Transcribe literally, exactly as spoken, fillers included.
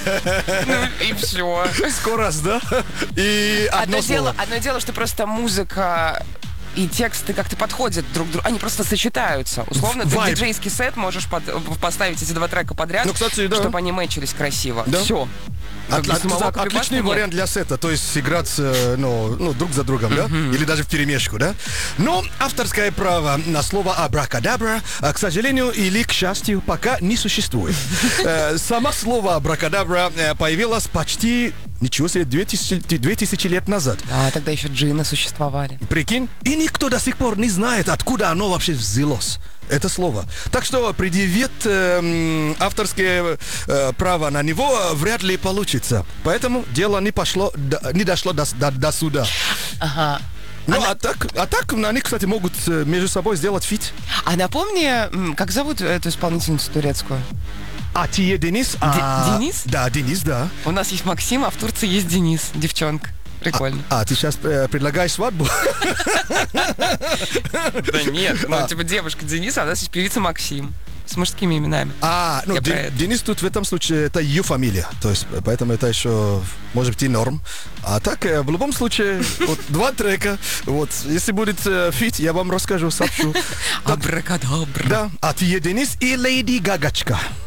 Ну и все. Скорость, да? И одно Одно дело, слово. одно дело, что просто музыка и тексты как-то подходят друг к другу, они просто сочетаются. Условно, ты в Вайб. диджейский сет можешь под- поставить эти два трека подряд, Ну, кстати, да. чтобы они мэчились красиво. Да. Все. От- от- отличный вариант для сета, то есть играть э, ну, ну, друг за другом, да? Или даже в перемешку, да? Но авторское право на слово абракадабра, а, к сожалению или к счастью, пока не существует. Э, Само слово абракадабра э, появилось почти, ничего себе, две тысячи, две тысячи лет назад. А тогда еще джинны существовали. Прикинь? И никто до сих пор не знает, откуда оно вообще взялось. Это слово. Так что предъявить э, м, авторское э, право на него вряд ли получится. Поэтому дело не пошло, до- не дошло до, с- до- до суда. Ага. Ну, а, так, а так они, кстати, могут э, между собой сделать фит. А напомни, м, как зовут эту исполнительницу турецкую? Атие Денис. а- Денис? Да, Денис, да. У нас есть Максим, а в Турции есть Денис, девчонка. Прикольно. А, ты сейчас э, предлагаешь свадьбу? Да нет, ну типа девушка Денис, а у нас есть певица Максим. С мужскими именами. А, ну, Я про Де- это. Денис тут в этом случае, это ее фамилия. То есть, поэтому это еще, может быть, и норм. А так, э, в любом случае, вот два трека. Вот, если будет э, фит, я вам расскажу, сообщу. Так, Абракадабра. да, Атие Денис и Леди Гагачка.